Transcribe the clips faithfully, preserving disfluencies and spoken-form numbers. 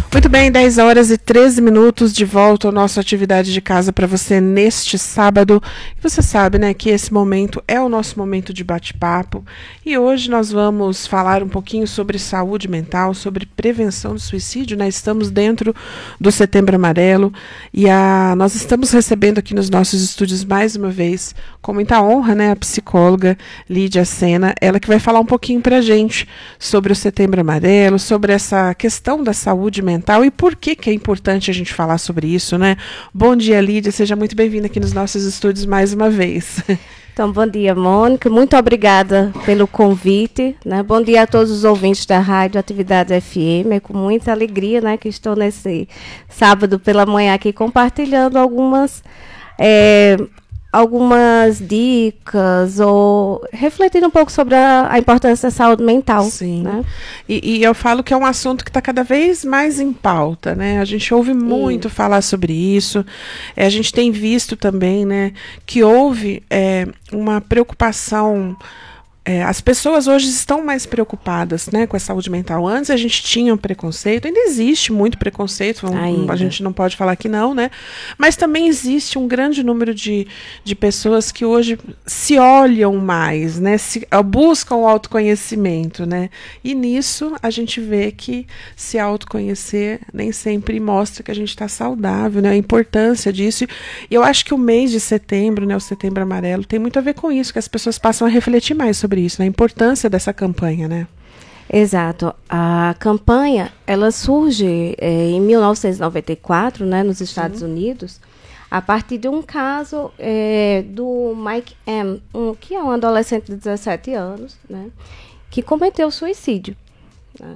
Muito bem, dez horas e treze minutos, de volta ao nosso Atividade de Casa para você neste sábado. E você sabe, né, que esse momento é o nosso momento de bate-papo. E hoje nós vamos falar um pouquinho sobre saúde mental, sobre prevenção do suicídio, né? Estamos dentro do Setembro Amarelo e a, nós estamos recebendo aqui nos nossos estúdios mais uma vez, com muita honra, né, a psicóloga Lídia Sena, ela que vai falar um pouquinho para a gente sobre o Setembro Amarelo, sobre essa questão da saúde mental e por que que é importante a gente falar sobre isso, né? Bom dia, Lídia, seja muito bem-vinda aqui nos nossos estúdios mais uma vez. Então, bom dia, Mônica, muito obrigada pelo convite, né? Bom dia a todos os ouvintes da Rádio Atividade F M, é com muita alegria, né, que estou nesse sábado pela manhã aqui compartilhando algumas... É, algumas dicas ou refletindo um pouco sobre a, a importância da saúde mental. Sim. Né? E, e eu falo que é um assunto que está cada vez mais em pauta, né? A gente ouve muito Sim. falar sobre isso. É, a gente tem visto também, né, que houve é, uma preocupação. É, as pessoas hoje estão mais preocupadas, né, com a saúde mental. Antes a gente tinha um preconceito, ainda existe muito preconceito, um, a gente não pode falar que não, né? Mas também existe um grande número de, de pessoas que hoje se olham mais, né, se, buscam o autoconhecimento, né? E nisso a gente vê que se autoconhecer nem sempre mostra que a gente está saudável, né? A importância disso. E eu acho que o mês de setembro, né, o Setembro Amarelo, tem muito a ver com isso, que as pessoas passam a refletir mais sobre isso, né? A importância dessa campanha, né? Exato. A campanha, ela surge é, em mil novecentos e noventa e quatro, né, nos Estados Sim. Unidos, a partir de um caso é, do Mike M., um, que é um adolescente de dezessete anos, né, que cometeu suicídio. Né?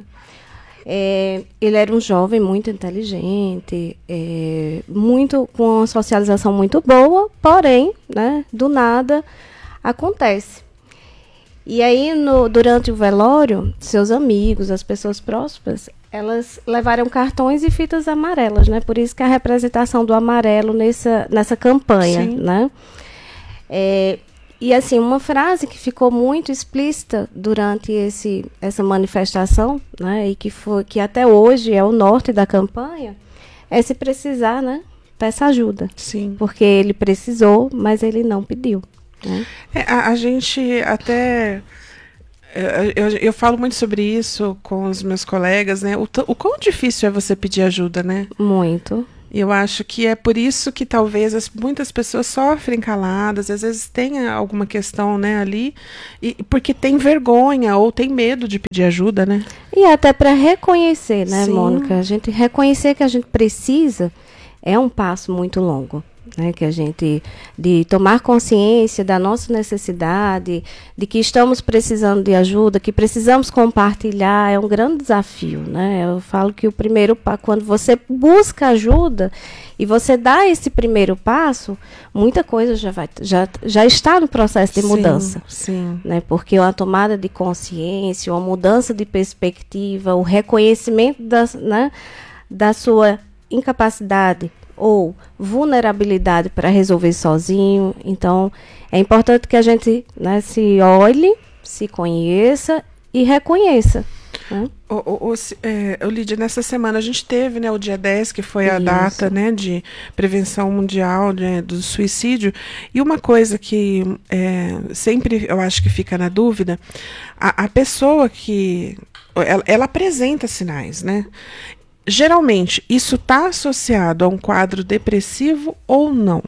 É, ele era um jovem muito inteligente, é, muito, com uma socialização muito boa, porém, né, do nada acontece. E aí, no, durante o velório, seus amigos, as pessoas próximas, elas levaram cartões e fitas amarelas, né? Por isso que a representação do amarelo nessa, nessa campanha, Sim. né? É, e, assim, uma frase que ficou muito explícita durante esse, essa manifestação, né? E que, foi, que até hoje é o norte da campanha, é se precisar, né? Peça ajuda. Sim. Porque ele precisou, mas ele não pediu. É, a, a gente até eu, eu, eu falo muito sobre isso com os meus colegas, né? O, o quão difícil é você pedir ajuda, né? Muito. Eu acho que é por isso que talvez as, muitas pessoas sofrem caladas, às vezes tem alguma questão, né, ali, e, porque tem vergonha ou tem medo de pedir ajuda, né? E até para reconhecer, né, Sim. Mônica? A gente reconhecer que a gente precisa é um passo muito longo. Né, que a gente, de tomar consciência da nossa necessidade, de que estamos precisando de ajuda, que precisamos compartilhar, é um grande desafio, né? Eu falo que o primeiro passo, quando você busca ajuda e você dá esse primeiro passo, muita coisa já, vai, já, já está no processo de mudança. Sim, sim. Né? Porque uma tomada de consciência, uma mudança de perspectiva, o reconhecimento da, né, da sua incapacidade ou vulnerabilidade para resolver sozinho. Então, é importante que a gente, né, se olhe, se conheça e reconheça. Né? O, o, o, é, Lídia, nessa semana a gente teve, né, o dia dez, que foi a Isso. data, né, de prevenção mundial, né, do suicídio. E uma coisa que é, sempre eu acho que fica na dúvida, a, a pessoa que... Ela, ela apresenta sinais, né? Geralmente, isso está associado a um quadro depressivo ou não?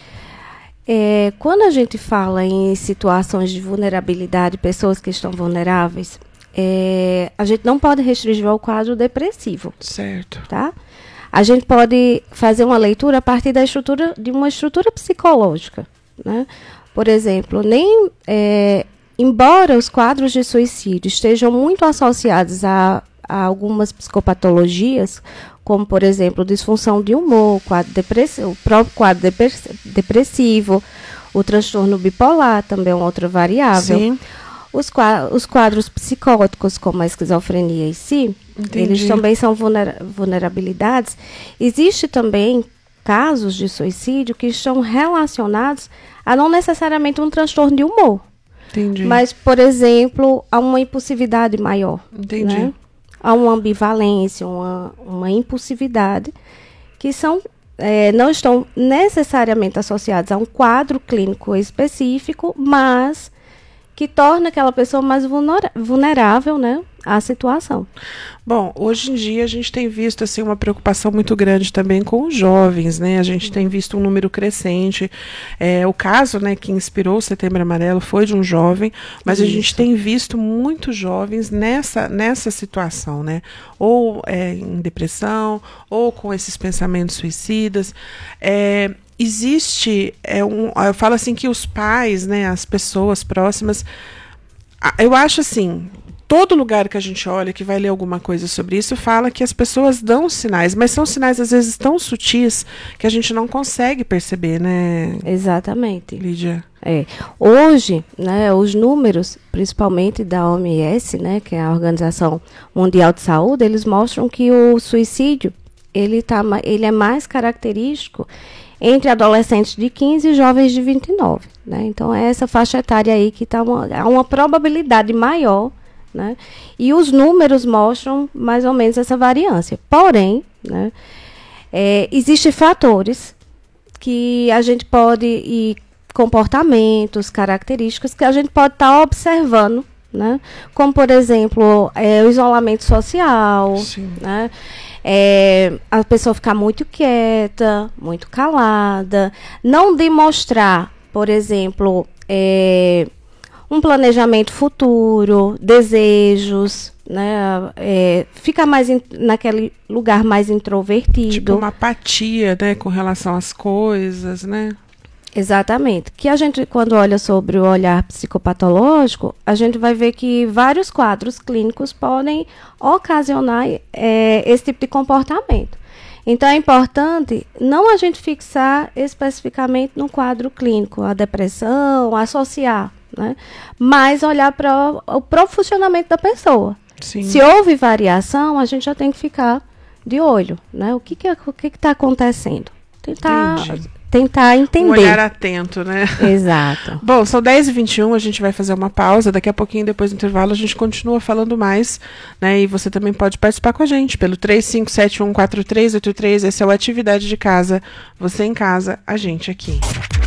É, quando a gente fala em situações de vulnerabilidade, pessoas que estão vulneráveis, é, a gente não pode restringir ao quadro depressivo. Certo. Tá? A gente pode fazer uma leitura a partir da estrutura, de uma estrutura psicológica. Né? Por exemplo, nem, é, embora os quadros de suicídio estejam muito associados a a algumas psicopatologias, como, por exemplo, disfunção de humor, quadro depressivo, o próprio quadro depressivo, o transtorno bipolar, também é uma outra variável. Sim. Os, os quadros psicóticos, como a esquizofrenia em si, Entendi. Eles também são vulnera vulnerabilidades. Existe também casos de suicídio que estão relacionados a não necessariamente um transtorno de humor. Entendi. Mas, por exemplo, a uma impulsividade maior. Entendi. Né? a uma ambivalência, uma, uma impulsividade, que são, é, não estão necessariamente associados a um quadro clínico específico, mas que torna aquela pessoa mais vulnerável, né, à situação. Bom, hoje em dia a gente tem visto assim, uma preocupação muito grande também com os jovens, né? A gente tem visto um número crescente. É, o caso, né, que inspirou o Setembro Amarelo foi de um jovem, mas Isso. a gente tem visto muitos jovens nessa, nessa situação, né? Ou é, em depressão, ou com esses pensamentos suicidas. É, existe, é um, eu falo assim que os pais, né, as pessoas próximas, eu acho assim, todo lugar que a gente olha, que vai ler alguma coisa sobre isso, fala que as pessoas dão sinais, mas são sinais às vezes tão sutis que a gente não consegue perceber, né? Exatamente. Lídia. É. Hoje, né, os números, principalmente da O M S, né, que é a Organização Mundial de Saúde, eles mostram que o suicídio, ele, tá, ele é mais característico entre adolescentes de quinze e jovens de vinte e nove. Né? Então, é essa faixa etária aí que está uma, uma probabilidade maior, né? E os números mostram mais ou menos essa variância. Porém, né, é, existem fatores que a gente pode, e comportamentos, características que a gente pode estar tá observando, né? Como, por exemplo, é, o isolamento social, né? É, a pessoa ficar muito quieta, muito calada, não demonstrar, por exemplo, é, um planejamento futuro, desejos, né? É, fica mais in, naquele lugar mais introvertido. Tipo uma apatia, né, com relação às coisas, né? Exatamente. Que a gente, quando olha sobre o olhar psicopatológico, a gente vai ver que vários quadros clínicos podem ocasionar é, esse tipo de comportamento. Então, é importante não a gente fixar especificamente no quadro clínico, a depressão, associar, né? Mas olhar para o próprio funcionamento da pessoa. Sim. Se houve variação, a gente já tem que ficar de olho, né? O que que o que está acontecendo? Tentar... Entendi. Tentar entender. Um olhar atento, né? Exato. Bom, são dez e vinte e um, a gente vai fazer uma pausa. Daqui a pouquinho, depois do intervalo, a gente continua falando mais, né? E você também pode participar com a gente pelo três cinco sete um quatro três oito três. Esse é o Atividade de Casa. Você em casa, a gente aqui.